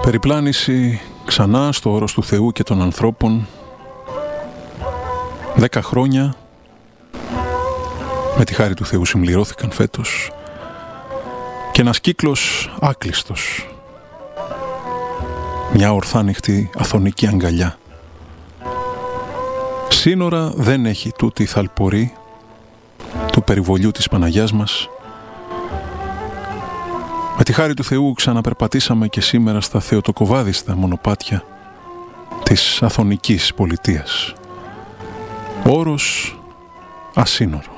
Περιπλάνηση ξανά στο όρος του Θεού και των ανθρώπων. 10 χρόνια με τη χάρη του Θεού συμπληρώθηκαν φέτος και ένας κύκλος άκλειστος, μια ορθάνυχτη αθωνική αγκαλιά. Σύνορα δεν έχει τούτη η θαλπορή του περιβολιού της Παναγιάς μας. Με τη χάρη του Θεού ξαναπερπατήσαμε και σήμερα στα θεοτοκοβάδιστα μονοπάτια της αθωνικής πολιτείας. Όρος ασύνορο.